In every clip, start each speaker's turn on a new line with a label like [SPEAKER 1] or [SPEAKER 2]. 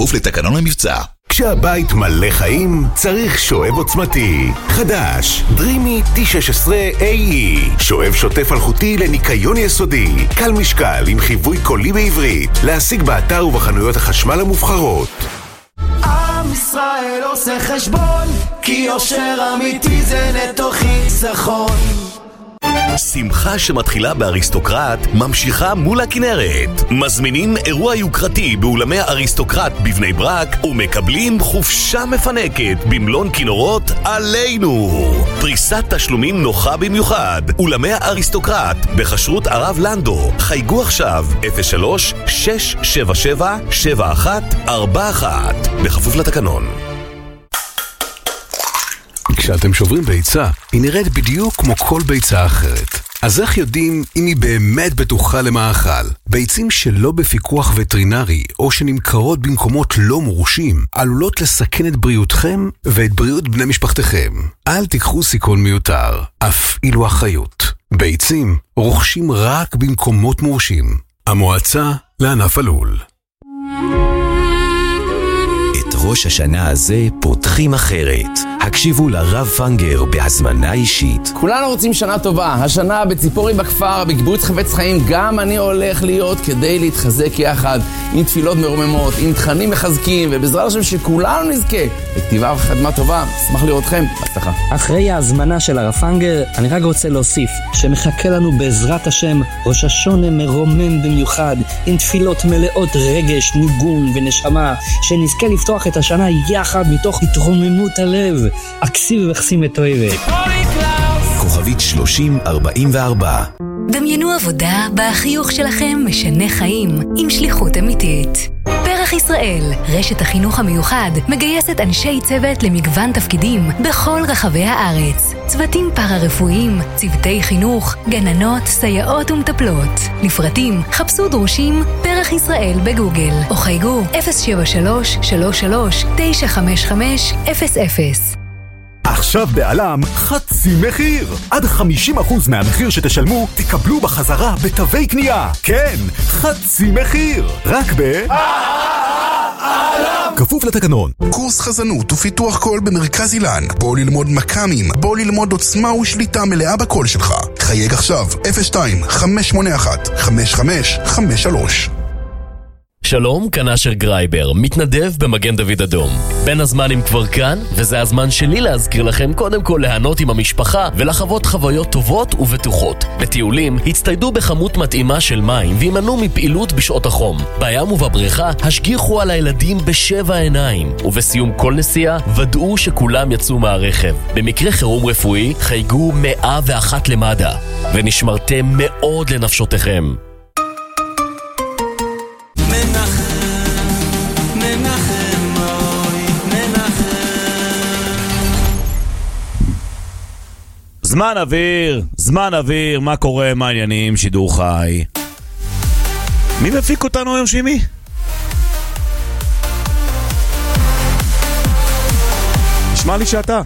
[SPEAKER 1] בכפוף לתקנון המבצע.
[SPEAKER 2] כשהבית מלא חיים, צריך שואב עוצמתי. חדש, דרימי T16AE. שואב שוטף אלחוטי לניקיון יסודי. קל משקל עם חיווי קולי בעברית. להשיג באתר ובחנויות החשמל המובחרות.
[SPEAKER 3] עם ישראל עושה חשבון, כי יושר אמיתי זה נטו חיסכון.
[SPEAKER 1] שמחה שמתחילה באריסטוקרט ממשיכה מול הכנרת. מזמינים אירוע יוקרתי באולמי אריסטוקרט בבני ברק ומקבלים חופשה מפנקת במלון כינורות עלינו. פריסת תשלומים נוחה במיוחד. אולמי אריסטוקרט בחשרות הרב לנדו. חייגו עכשיו 03-677-7141 בכפוף לתקנון.
[SPEAKER 2] כשאתם שוברים ביצה, היא נראית בדיוק כמו כל ביצה אחרת. אז איך יודעים אם היא באמת בטוחה למאכל? ביצים שלא בפיקוח וטרינרי או שנמכרות במקומות לא מורשים עלולות לסכן את בריאותכם ואת בריאות בני משפחתכם. אל תיקחו סיכון מיותר, אף אילו אחריות. ביצים רוכשים רק במקומות מורשים. המועצה לענף הלול.
[SPEAKER 4] את ראש השנה הזה פותחים אחרת. הקשיבו לרב פנגר בהזמנה אישית.
[SPEAKER 5] כולנו רוצים שנה טובה. השנה בציפורי בכפר, בקיבוץ חפץ חיים, גם אני הולך להיות כדי להתחזק יחד, עם תפילות מרוממות, עם תכנים מחזקים, ובעזרת השם שכולנו נזכה לכתיבה וחתמה טובה. אשמח לראותכם. בהצלחה.
[SPEAKER 6] אחרי ההזמנה של הרב פנגר, אני רק רוצה להוסיף שמחכה לנו בעזרת השם ראש השונה מרומם במיוחד, עם תפילות מלאות רגש, ניגון ונשמה, שנזכה לפתוח את השנה יחד מתוך התרוממות הלב. אקסיב וחסים את אוהבת.
[SPEAKER 4] כוכבית 3044.
[SPEAKER 7] דמיינו עבודה בה החיוך שלכם משנה חיים עם שליחות אמיתית. פרח ישראל, רשת החינוך המיוחד, מגייסת אנשי צוות למגוון תפקידים בכל רחבי הארץ. צוותים פארה-רפואיים, צוותי חינוך, גננות, סייעות ומטפלות. לפרטים, חפשו דרושים פרח ישראל בגוגל, או חייגו 073-33-955-00.
[SPEAKER 8] עכשיו בעלם חצי מחיר. עד 50% מהמחיר שתשלמו תקבלו בחזרה בתווי קנייה. כן, חצי מחיר. רק כפוף לתקנון.
[SPEAKER 9] קורס חזנות ופיתוח קול במרכז אילן. בוא ללמוד מקאמים, בוא ללמוד עוצמה ושליטה מלאה בקול שלך. חייג עכשיו 02-581-5553.
[SPEAKER 10] שלום, כאן אשר גרייבר, מתנדב במגן דוד אדום. בין הזמנים כבר כאן, וזה הזמן שלי להזכיר לכם קודם כל ליהנות עם המשפחה ולחוות חוויות טובות ובטוחות. בטיולים, הצטיידו בכמות מתאימה של מים וימנעו מפעילות בשעות החום. בים ובבריכה, השגיחו על הילדים בשבע עיניים, ובסיום כל נסיעה, ודאו שכולם יצאו מהרכב. במקרה חירום רפואי, חייגו 101 למד"א, ונשמרתם מאוד לנפשותיכם.
[SPEAKER 11] זמן אוויר, מה קורה, מה העניינים, שידור חי. מי מפיק אותנו היום, שימי? נשמע לי שאתה.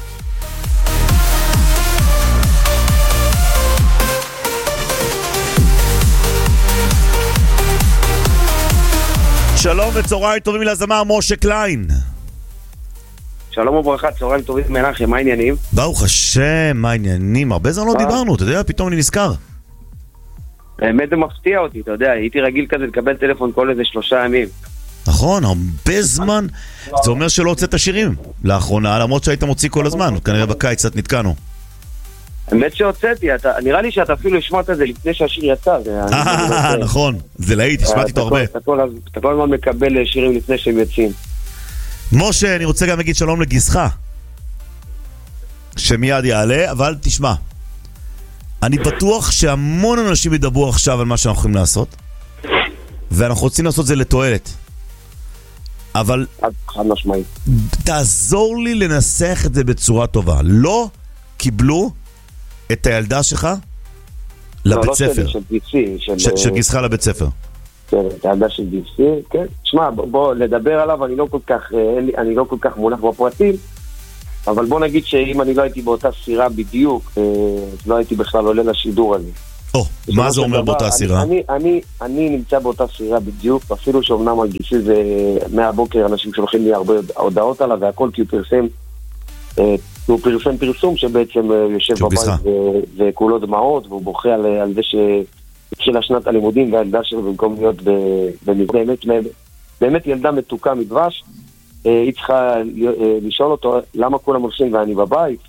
[SPEAKER 11] שלום וצהריים טובים לזמר משה קליין.
[SPEAKER 12] שלום וברכה, צהריים טובים מנחם, מה העניינים?
[SPEAKER 11] ברוך השם, מה העניינים? הרבה זמן לא דיברנו, אתה יודע, פתאום אני נזכר.
[SPEAKER 12] באמת זה מפתיע אותי, אתה יודע, הייתי רגיל כזה לקבל טלפון כל איזה 3 ימים.
[SPEAKER 11] נכון, הרבה זמן. זה אומר שלא הוצאת שירים לאחרונה, למרות שהיית מוציא כל הזמן, כנראה בקיץ קצת נתקענו.
[SPEAKER 12] האמת שהוצאתי, נראה לי שאתה אפילו השמעת את זה לפני שהשיר יצא.
[SPEAKER 11] נכון, זה להיט, השמעתי אותו הרבה.
[SPEAKER 12] אתה כל הזמן מקבל שירים לפני שהם יוצאים.
[SPEAKER 11] משה, אני רוצה גם להגיד שלום לגיסך שמיד יעלה, אבל תשמע, אני בטוח שהמון אנשים ידברו עכשיו על מה שאנחנו יכולים לעשות, ואנחנו רוצים לעשות זה לתועלת, אבל
[SPEAKER 12] חד משמעית,
[SPEAKER 11] תעזור לי לנסח את זה בצורה טובה. לא קיבלו את הילדה שלך לבית ספר, של גיסך לבית ספר.
[SPEAKER 12] כן, את הילדה של גיסי, כן. תשמע, בוא לדבר עליו, אני לא כל כך מונח בפרטים, אבל בוא נגיד שאם אני לא הייתי באותה סירה בדיוק, לא הייתי בכלל עולה לשידור הזה.
[SPEAKER 11] מה זה אומר באותה סירה?
[SPEAKER 12] אני נמצא באותה סירה בדיוק, אפילו שאומנם על גיסי זה מהבוקר אנשים שולחים לי הרבה הודעות עליו והכל, כי הוא פרסם פרסום שבעצם יושב בבית וכולו דמעות, והוא בוכה על זה שהתחילה שנת הלימודים והילדה שלו במקום להיות באמת ילדה מתוקה מדבש, היא צריכה לשאול אותו למה כולם הולכים ואני בבית,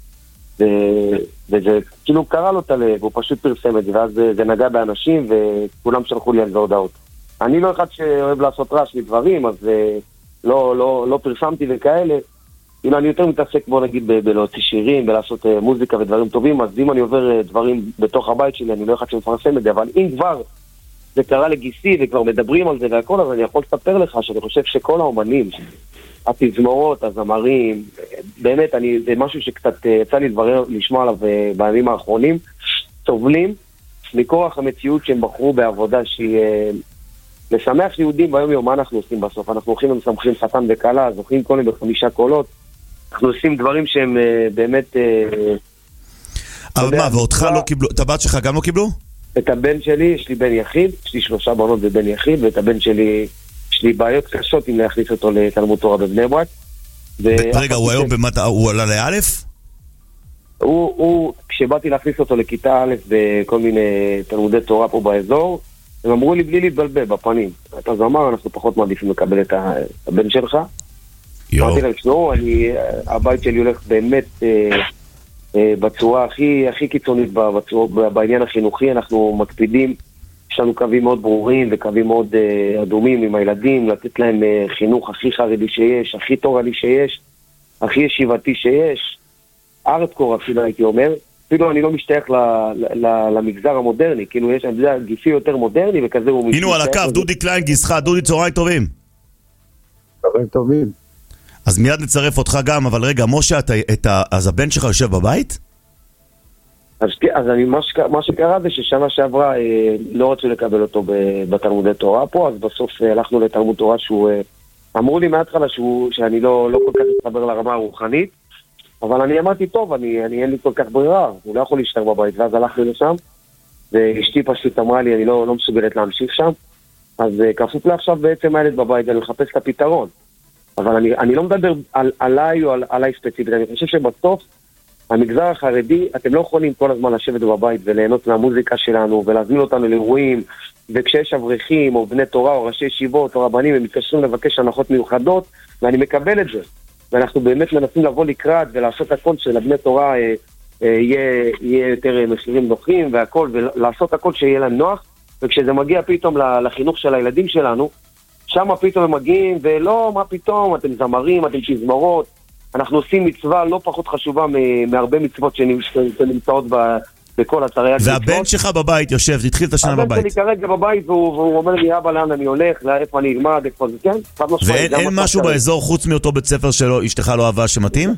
[SPEAKER 12] וזה כאילו קרא לו את הלב, הוא פשוט פרסם את זה, ואז זה נגע באנשים וכולם שלחו לי על זה הודעות. אני לא אחד שאוהב לעשות רעש מדברים, אז לא פרסמתי וכאלה. אם אני יותר מתעסק, בוא נגיד, בלהוציא שירים, בלעשות מוזיקה ודברים טובים, אז אם אני עובר דברים בתוך הבית שלי, אני לא אחד שמפרסם את זה, אבל אם כבר זה קרה לגיסי וכבר מדברים על זה והכל, אז אני יכול לספר לך שאני חושב שכל האומנים, התזמורות, הזמרים, באמת, זה משהו שקצת יצא לי לשמוע עליו בימים האחרונים, סובלים מכורח המציאות שהם בחרו בעבודה שהיא לשמח יהודים ביום יום. מה אנחנו עושים בסוף? אנחנו הולכים ומשמחים חתן וקלה, זוכים כל יום ב5 קולות, אנחנו עושים דברים שהם באמת...
[SPEAKER 11] אבל מה, ואותך לא קיבלו, את הבת שלך גם לא קיבלו?
[SPEAKER 12] את הבן שלי, יש לי בן יחיד, יש לי 3 בנות ובן יחיד, ואת הבן שלי, יש לי בעיות קשות אם להכניס אותו לתלמוד תורה בבני ברק.
[SPEAKER 11] רגע, הוא היום במטה, הוא עלה לאלף?
[SPEAKER 12] כשבאתי להכניס אותו לכיתה א' בכל מיני תלמודי תורה פה באזור, הם אמרו לי בלי להתבלבל בפנים, אתה זמר, אנחנו פחות מעדיפים לקבל את הבן שלך. אמרתי להם, שנו, הבית שלי הולך באמת בצורה הכי קיצונית בעניין החינוכי, אנחנו מקפידים, יש לנו קווים מאוד ברורים וקווים מאוד אדומים עם הילדים, לתת להם חינוך הכי חרדי שיש, הכי תורני שיש, הכי ישיבתי שיש, ארטקור אפילו הייתי אומר, אפילו אני לא משתייך למגזר המודרני, כאילו יש גיסי יותר מודרני וכזה הוא משתייך.
[SPEAKER 11] הנה על הקו, דודי קליין, גיסך, דודי צהריים טובים.
[SPEAKER 13] צהריים טובים.
[SPEAKER 11] אז מיד נצרף אותך גם, אבל רגע, משה, אז הבן שלך יושב בבית?
[SPEAKER 12] אז מה שקרה זה ששנה שעברה לא רצו לקבל אותו בתלמודי תורה פה, אז בסוף הלכנו לתלמוד תורה שהוא, אמרו לי מההתחלה שאני לא כל כך מתחבר לרמה הרוחנית, אבל אני אמרתי טוב, אין לי כל כך ברירה, הוא לא יכול להשתר בבית, ואז הלכנו לשם, ואשתי פשוט אמרה לי, אני לא מסוגלת להמשיך שם, אז כפוף לה עכשיו בעצם הילד בבית, אני מחפש את הפתרון. אבל אני לא מדבר עליי או עליי ספציפית, אני חושב שבסוף המגזר החרדי, אתם לא יכולים כל הזמן לשבת בבית וליהנות מהמוזיקה שלנו ולהזמין אותנו לאירועים, וכשיש אברכים או בני תורה או ראשי ישיבות או רבנים, הם מתקשרים לבקש הנחות מיוחדות, ואני מקבל את זה. ואנחנו באמת מנסים לבוא לקראת ולעשות הכל שלבני תורה יהיה יותר מחירים נוחים והכל, ולעשות הכל שיהיה להם נוח, וכשזה מגיע פתאום לחינוך של הילדים שלנו, שם פתאום הם מגיעים, ולא, מה פתאום, אתם זמרים, אתם תזמורות, אנחנו עושים מצווה לא פחות חשובה מהרבה מצוות שנמצאות בכל אתרי הגמצות.
[SPEAKER 11] והבן שלך בבית יושב, התחיל את השנה בבית.
[SPEAKER 12] הבן שלי כרגע בבית, והוא אומר לי, אבא, לאן אני הולך, איפה אני אלמד, איפה זה, כן?
[SPEAKER 11] ואין משהו באזור חוץ מאותו בית ספר שלו, אשתך לא אהבה שמתאים?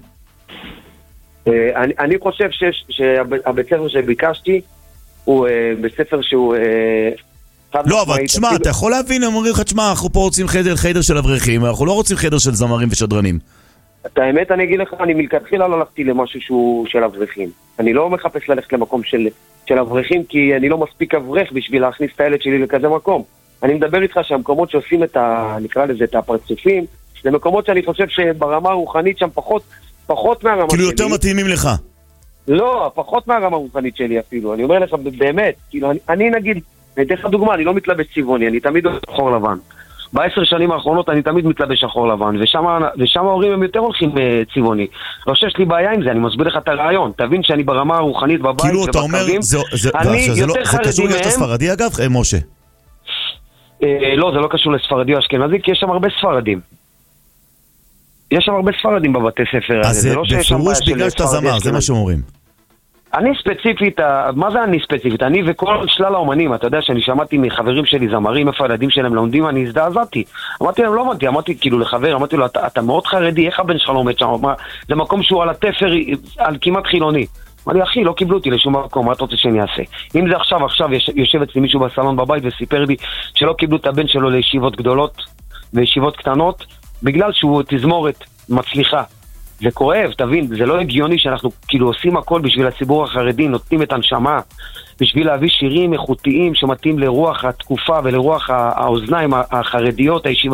[SPEAKER 12] אני חושב שהבית ספר שביקשתי, הוא בית ספר שהוא...
[SPEAKER 11] לא, אבל תשמע, אתה יכול להבין, הם אומרים לך, תשמע, אנחנו פה רוצים חדר של אברכים, אנחנו לא רוצים חדר של זמרים ושדרנים.
[SPEAKER 12] את האמת, אני אגיד לך, אני מלכתחילה לא הלכתי למשהו שהוא של אברכים. אני לא מחפש ללכת למקום של אברכים, כי אני לא מספיק אברך בשביל להכניס את הילד שלי לכזה מקום. אני מדבר איתך שהמקומות שעושים נקרא לזה, את הפרצופים, זה מקומות שאני חושב שברמה הרוחנית שם פחות מהרמה שלי.
[SPEAKER 11] כאילו יותר מתאימים לך.
[SPEAKER 12] לא, פחות מהרמה הרוחנית שלי אפילו. אני אומר לך, באמת, כאילו, אני נגיד, אני אתן לך דוגמה, אני לא מתלבש צבעוני, אני תמיד שחור לבן. ב10 שנים האחרונות אני תמיד מתלבש שחור לבן, ושם ההורים הם יותר הולכים צבעוני. לא שיש לי בעיה עם זה, אני מסביר לך את הרעיון. תבין שאני ברמה הרוחנית בבית
[SPEAKER 11] כאילו אתה אומר, זה קשור להיות הספרדי אגב, משה?
[SPEAKER 12] לא, זה לא קשור לספרדי או אשכנזי, כי יש שם הרבה ספרדים. יש שם הרבה ספרדים בבתי ספר.
[SPEAKER 11] אז זה בפירוש בגלל שאתה זמר, זה מה שאומרים.
[SPEAKER 12] אני ספציפית, מה זה אני ספציפית? אני וכל שלל האומנים, אתה יודע שאני שמעתי מחברים שלי זמרים, איפה הילדים שלהם לומדים, אני הזדעזעתי. אמרתי להם, לא הבנתי, אמרתי כאילו לחבר, אמרתי לו, אתה מאוד חרדי, איך הבן שלך לא עומד שם? זה מקום שהוא על התפר, על כמעט חילוני. אמרתי, אחי, לא קיבלו אותי לשום מקום, מה אתה רוצה שאני אעשה? אם זה עכשיו יושב אצלי מישהו בסלון בבית וסיפר לי שלא קיבלו את הבן שלו לישיבות גדולות וישיבות קטנות, בגלל שהוא תזמורת מצליחה. זה כואב, תבין, זה לא הגיוני שאנחנו כאילו עושים הכל בשביל הציבור החרדי, נותנים את הנשמה, בשביל להביא שירים איכותיים שמתאים לרוח התקופה ולרוח האוזניים החרדיות,